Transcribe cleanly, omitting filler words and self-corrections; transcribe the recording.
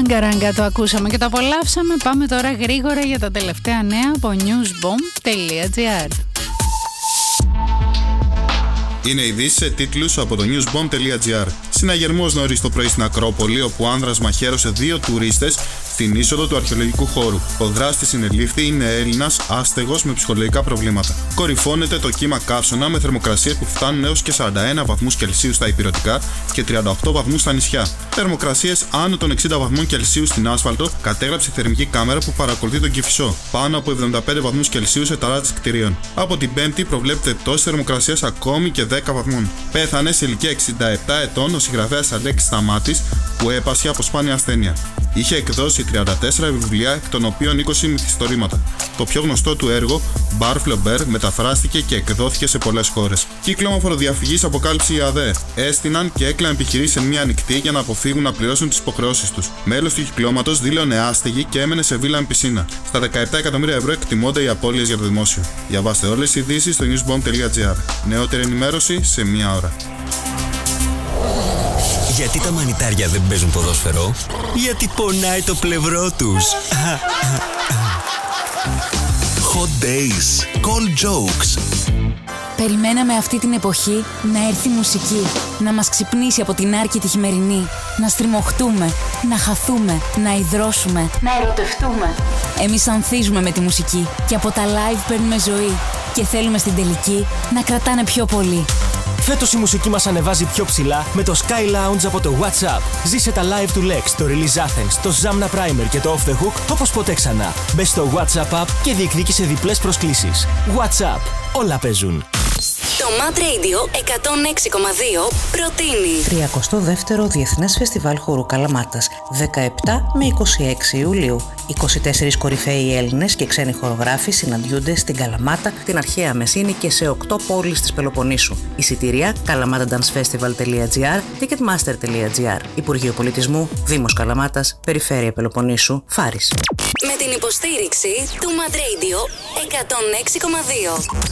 Ράγκα ράγκα το ακούσαμε και το απολαύσαμε. Πάμε τώρα γρήγορα για τα τελευταία νέα από newsbomb.gr. Είναι ειδήσεις σε τίτλους από το newsbomb.gr. Συναγερμός νωρίς το πρωί στην Ακρόπολη, όπου ο άνδρας μαχαίρωσε 2 τουρίστες στην είσοδο του αρχαιολογικού χώρου. Ο δράστης συνελήφθη, είναι Έλληνας, άστεγος με ψυχολογικά προβλήματα. Κορυφώνεται το κύμα καύσωνα με θερμοκρασίες που φτάνουν έως και 41 βαθμούς Κελσίου στα ηπειρωτικά και 38 βαθμούς στα νησιά. Θερμοκρασίες άνω των 60 βαθμών Κελσίου στην άσφαλτο κατέγραψε η θερμική κάμερα που παρακολουθεί τον Κηφισό. Πάνω από 75 βαθμούς Κελσίου σε ταράτσεις κτηρίων. Από την Πέμπτη προβλέπεται πτώση θερμοκρασίας ακόμη και 10 βαθμών. Πέθανε σε ηλικία 67 ετών ο συγγραφέας Αλέξης Σταμάτης, που έπασχε από σπάνια ασθένεια. Είχε εκδώσει 34 βιβλία, εκ των οποίων 20 μυθιστορήματα. Το πιο γνωστό του έργο, Bar Flaubert, μεταφράστηκε και εκδόθηκε σε πολλές χώρες. Κύκλωμα φοροδιαφυγής αποκάλυψε η ΑΔΕ. Έστειναν και έκλαιναν επιχειρήσεις σε μία νυχτή για να αποφύγουν να πληρώσουν τις υποχρεώσεις τους. Μέλος του κυκλώματος δήλωνε άστεγη και έμενε σε βίλα με πισίνα. Στα 17 εκατομμύρια ευρώ εκτιμώνται οι απώλειες για το δημόσιο. Διαβάστε όλες τις ειδήσεις στο newsbomb.gr. Νεότερη ενημέρωση σε μία ώρα. Γιατί τα μανιτάρια δεν παίζουν ποδόσφαιρο? Γιατί πονάει το πλευρό τους. Hot days. Cold jokes. Περιμέναμε αυτή την εποχή να έρθει μουσική, να μας ξυπνήσει από την άρκη τη χειμερινή, να στριμωχτούμε, να χαθούμε, να υδρώσουμε, να ερωτευτούμε. Εμείς ανθίζουμε με τη μουσική και από τα live παίρνουμε ζωή και θέλουμε στην τελική να κρατάνε πιο πολύ. Φέτος η μουσική μας ανεβάζει πιο ψηλά με το Sky Lounge από το WhatsApp. Ζήσε τα live του Lex, το Release Athens, το Zamna Primer και το Off The Hook όπως ποτέ ξανά. Μπες στο WhatsApp app και διεκδίκησε διπλές προσκλήσεις. WhatsApp. Όλα παίζουν. Το Mad Radio 106,2 προτείνει 32ο Διεθνές Φεστιβάλ Χορού Καλαμάτας, 17 με 26 Ιουλίου. 24 κορυφαίοι Έλληνες και ξένοι χορογράφοι συναντιούνται στην Καλαμάτα, την αρχαία Μεσίνη και σε 8 πόλεις της Πελοποννήσου. Εισιτήρια kalamatadancefestival.gr, ticketmaster.gr. Υπουργείο Πολιτισμού, Δήμος Καλαμάτας, Περιφέρεια Πελοποννήσου, Φάρης. με την υποστήριξη του Mad Radio 106,2.